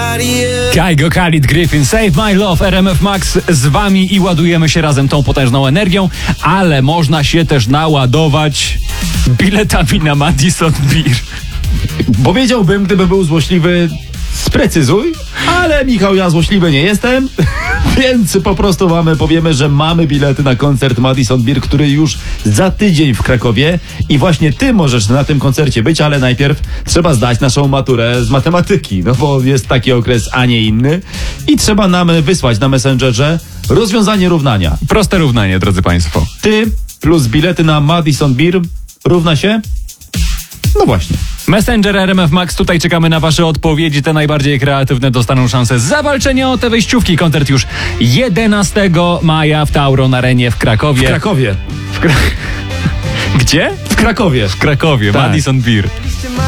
Kygo, Khalid, Griffin, Save My Love, RMF Max z wami i ładujemy się razem tą potężną energią, ale można się też naładować biletami na Madison Beer. Powiedziałbym, gdybym był złośliwy, sprecyzuj, ale Michał, ja złośliwy nie jestem, więc po prostu powiemy, że mamy bilety na koncert Madison Beer, który już za tydzień w Krakowie i właśnie ty możesz na tym koncercie być, ale najpierw trzeba zdać naszą maturę z matematyki, no bo jest taki okres, a nie inny i trzeba nam wysłać na Messengerze rozwiązanie równania. Proste równanie, drodzy państwo. Ty plus bilety na Madison Beer równa się? No właśnie. Messenger RMF Max, tutaj czekamy na wasze odpowiedzi. Te najbardziej kreatywne dostaną szansę zawalczenia o te wejściówki. Koncert już 11 maja w Tauron Arenie w Krakowie. W Krakowie. Gdzie? W Krakowie. W Krakowie, Tak. Madison Beer.